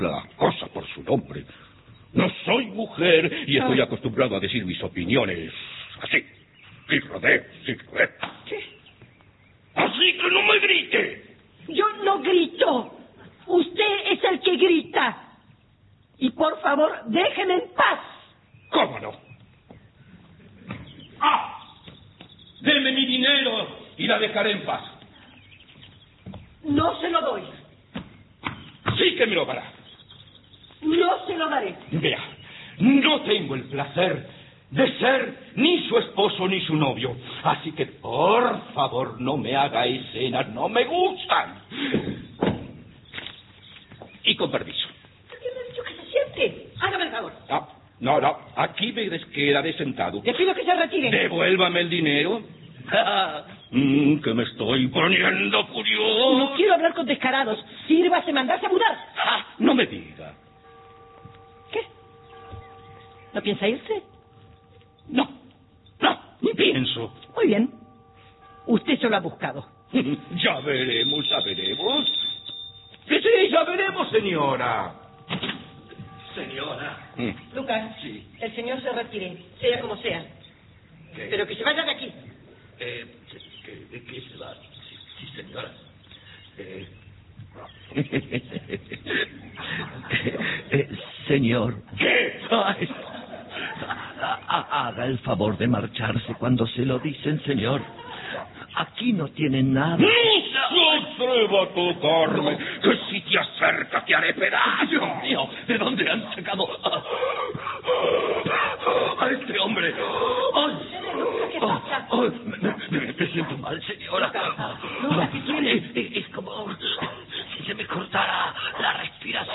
la cosa por su nombre. No soy mujer y estoy acostumbrado a decir mis opiniones así, sin rodeos, sin rodeos. ¿Qué? Así que no me grite. Yo no grito. Usted es el que grita. Y por favor, déjeme en paz. ¿Cómo no? Deme mi dinero y la dejaré en paz. No se lo doy. Sí que me lo dará. No se lo daré. Vea, no tengo el placer de ser ni su esposo ni su novio. Así que, por favor, no me haga escenas, no me gustan. Y con permiso. ¿Por qué me ha dicho que se siente? Hágame el favor. No, aquí me quedaré sentado. Le pido que se retire. Devuélvame el dinero. Que me estoy poniendo furioso. No quiero hablar con descarados. Sírvase mandarse a mudar. No me diga. ¿Qué? ¿No piensa irse? No, pienso. Muy bien. Usted se lo ha buscado. Ya veremos. Que sí, ya veremos, señora. Señora. Lucas, Sí. el señor se retire, sea como sea. ¿Qué? Pero que se vaya de aquí. ¿De qué se va? Sí, señora. Señor. ¿Qué? Haga el favor de marcharse cuando se lo dicen, señor. Aquí no tienen nada. ¡No se atreva a tocarme! ¡Que si te acercas te haré pedazos! Dios mío, ¿de dónde han sacado a este hombre? ¿Qué pasa? Me siento mal, señora. Lucas, ¿qué tiene? Es como si se me cortara la respiración.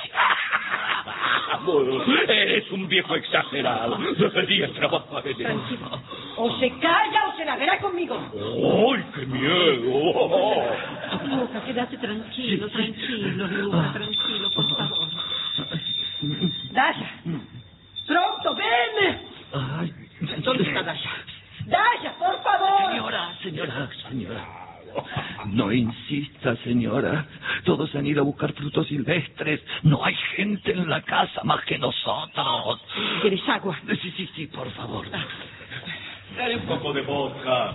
Eres un viejo exagerado. Deberías trabajar en eso. Tranquilo. O se calla o se la verá conmigo. ¡Ay, qué miedo! Lucas, quédate tranquilo, Lucas, tranquilo, por favor. Dasha, pronto, ven. Ay, ¿Dónde está Dasha? Dasha, por favor. Señora. No insista, señora. Todos han ido a buscar frutos silvestres. No hay gente en la casa más que nosotros. ¿Quieres agua? Sí, por favor. Dale un poco de vodka.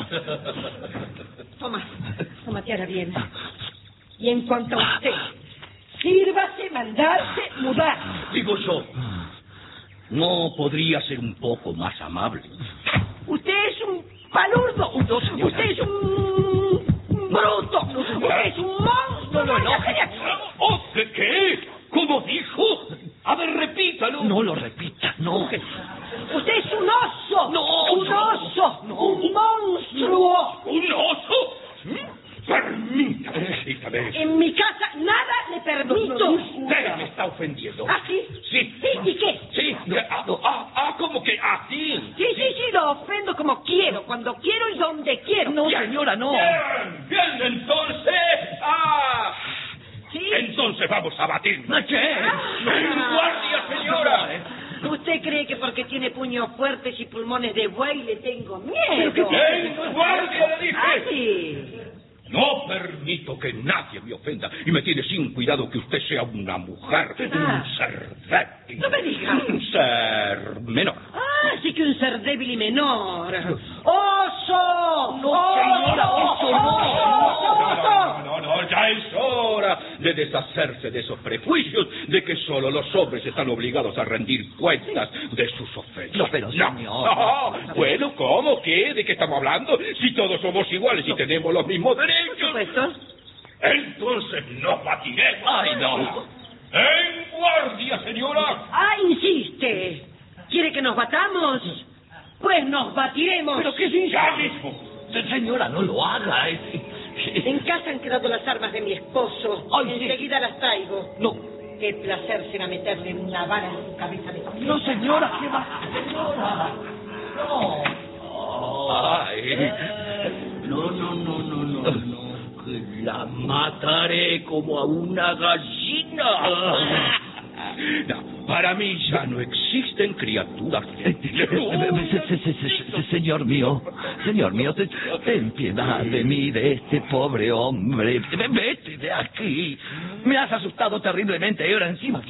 Toma, te hará bien. Y en cuanto a usted, sírvase mandarse mudar. Digo yo, ¿no podría ser un poco más amable? Usted es un palurdo. No, señora. Usted es un bruto. Usted es un monstruo. No. ¿Qué? ¿Cómo dijo? A ver, repítalo. No lo repita, no. Usted es un oso. Un monstruo. ¿Un oso? Permítame. En mi casa nada le permito. Usted me está ofendiendo. ¿Ah, sí? Sí. ¿Y qué? Sí. ¿Cómo que así? Sí, lo ofendo como quiero, cuando quiero y donde quiero. No, señora, no. Bien, entonces. ¿Sí? Entonces vamos a batirnos. ¿Qué? ¡En guardia, señora! ¿Usted cree que porque tiene puños fuertes y pulmones de buey le tengo miedo? ¡En guardia, le dije! ¿Ah, sí? No permito que nadie me ofenda y me tiene sin cuidado que usted sea una mujer, un ser débil. No me diga. Un ser menor. Sí que un ser débil y menor. ¡Oso! No, señora, eso No, ya es hora de deshacerse de esos prejuicios de que solo los hombres están obligados a rendir cuentas de sus ofensas. No, pero señor. No. Bueno, ¿cómo? ¿Qué? ¿De qué estamos hablando? Si todos somos iguales y tenemos los mismos derechos. Por supuesto. Entonces nos batiremos. Ay, no. ¡En guardia, señora! Insiste. ¿Quiere que nos batamos? Pues nos batiremos. ¿Pero qué es ¡Ya mismo! Señora, no lo haga. En casa han quedado las armas de mi esposo. Ay, sí. Enseguida las traigo. No. Qué placer será meterle una bala en su cabeza de No, señora, ¿qué va? Señora. No. Ay. No. Que la mataré como a una gallina. No, para mí ya no existen criaturas. Señor mío, ten piedad de mí, de este pobre hombre. Vete de aquí. Me has asustado terriblemente y ahora encima